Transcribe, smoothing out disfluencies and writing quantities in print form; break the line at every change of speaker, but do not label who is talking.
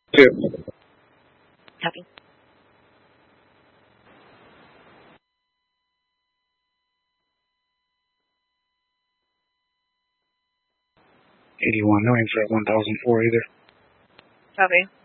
2.
Copy.
81, no answer at 1004 either.
Copy.